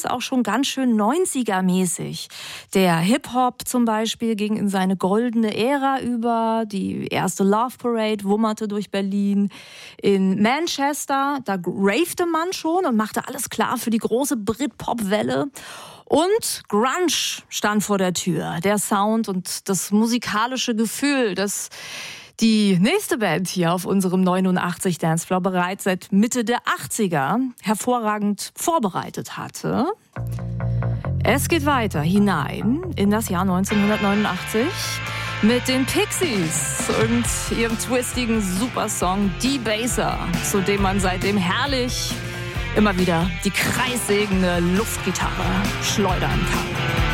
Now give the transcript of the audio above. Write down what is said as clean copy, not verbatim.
vieles auch schon ganz schön 90er-mäßig. Der Hip-Hop zum Beispiel ging in seine goldene Ära über. Die erste Love Parade wummerte durch Berlin. In Manchester, da ravete man schon und machte alles klar für die große Britpop-Welle. Und Grunge stand vor der Tür. Der Sound und das musikalische Gefühl, das die nächste Band hier auf unserem 89 Dancefloor bereits seit Mitte der 80er hervorragend vorbereitet hatte. Es geht weiter hinein in das Jahr 1989 mit den Pixies und ihrem twistigen Supersong D-Baser, zu dem man seitdem herrlich immer wieder die kreissägende Luftgitarre schleudern kann.